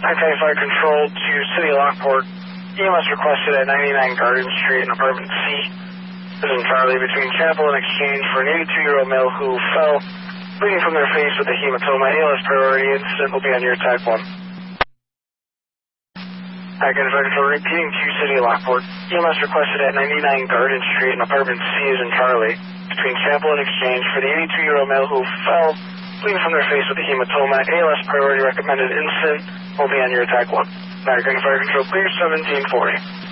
I-10 Fire Control to City of Lockport. EMS requested at 99 Garden Street in Apartment C. This is Charlie between Chapel and Exchange for an 82-year-old male who fell, bleeding from their face with a hematoma. ALS priority incident will be on your TAC 1. I-10 Fire Control repeating to City of Lockport. EMS requested at 99 Garden Street in Apartment C as in Charlie between Chapel and Exchange for the 82-year-old male who fell, bleeding from their face with a hematoma. ALS priority recommended incident will be on your TAC 1. I-10 Fire Control clear 1740.